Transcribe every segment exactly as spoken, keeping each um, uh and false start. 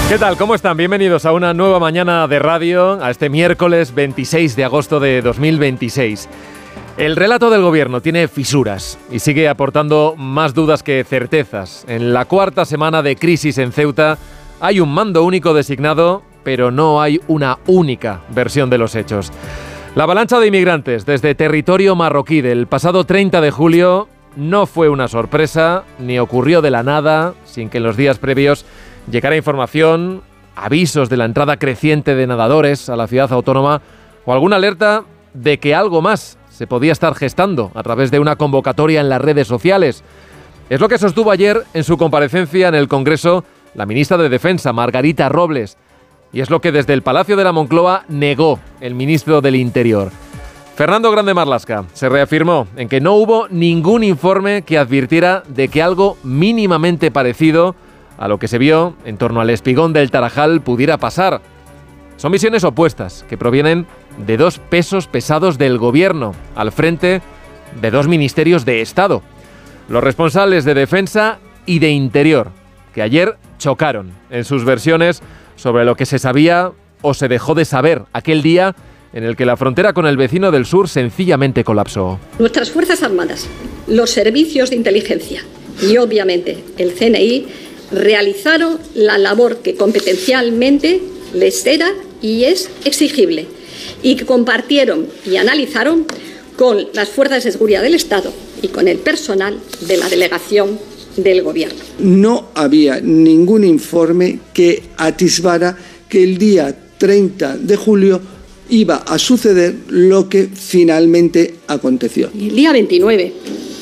¿Qué tal? ¿Cómo están? Bienvenidos a una nueva mañana de radio, a este miércoles veintiséis de agosto de dos mil veintiséis. El relato del gobierno tiene fisuras y sigue aportando más dudas que certezas. En la cuarta semana de crisis en Ceuta hay un mando único designado, pero no hay una única versión de los hechos. La avalancha de inmigrantes desde territorio marroquí del pasado treinta de julio no fue una sorpresa, ni ocurrió de la nada, sin que en los días previos llegara información, avisos de la entrada creciente de nadadores a la ciudad autónoma o alguna alerta de que algo más se podía estar gestando a través de una convocatoria en las redes sociales. Es lo que sostuvo ayer en su comparecencia en el Congreso la ministra de Defensa, Margarita Robles, y es lo que desde el Palacio de la Moncloa negó el ministro del Interior. Fernando Grande Marlaska se reafirmó en que no hubo ningún informe que advirtiera de que algo mínimamente parecido a lo que se vio en torno al espigón del Tarajal pudiera pasar. Son visiones opuestas que provienen de dos pesos pesados del gobierno al frente de dos ministerios de Estado, los responsables de Defensa y de Interior, que ayer chocaron en sus versiones sobre lo que se sabía o se dejó de saber aquel día en el que la frontera con el vecino del sur sencillamente colapsó. Nuestras Fuerzas Armadas, los servicios de inteligencia y obviamente el C N I realizaron la labor que competencialmente les era y es exigible y que compartieron y analizaron con las fuerzas de seguridad del Estado y con el personal de la delegación del Gobierno. No había ningún informe que atisbara que el día treinta de julio iba a suceder lo que finalmente aconteció. Y el día veintinueve,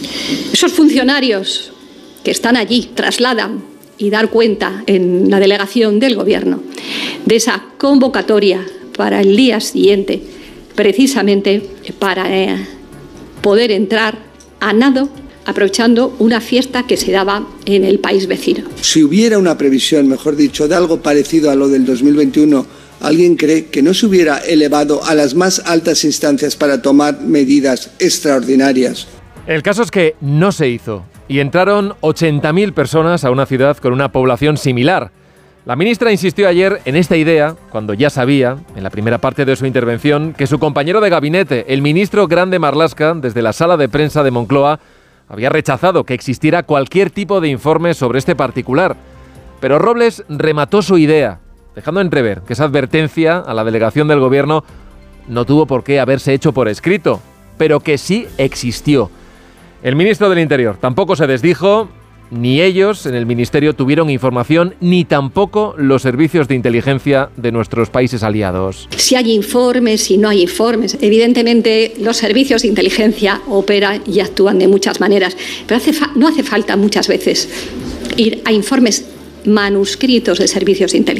esos funcionarios que están allí trasladan y dar cuenta en la delegación del Gobierno de esa convocatoria para el día siguiente, precisamente para eh, poder entrar a nado, aprovechando una fiesta que se daba en el país vecino. Si hubiera una previsión, mejor dicho, de algo parecido a lo del dos mil veintiuno, ¿alguien cree que no se hubiera elevado a las más altas instancias para tomar medidas extraordinarias? El caso es que no se hizo y entraron ochenta mil personas a una ciudad con una población similar. La ministra insistió ayer en esta idea, cuando ya sabía, en la primera parte de su intervención, que su compañero de gabinete, el ministro Grande Marlaska, desde la sala de prensa de Moncloa, había rechazado que existiera cualquier tipo de informe sobre este particular. Pero Robles remató su idea, dejando entrever que esa advertencia a la delegación del Gobierno no tuvo por qué haberse hecho por escrito, pero que sí existió. El ministro del Interior tampoco se desdijo, ni ellos en el Ministerio tuvieron información, ni tampoco los servicios de inteligencia de nuestros países aliados. Si hay informes, si no hay informes, evidentemente los servicios de inteligencia operan y actúan de muchas maneras, pero hace fa- no hace falta muchas veces ir a informes manuscritos de servicios de inteligencia.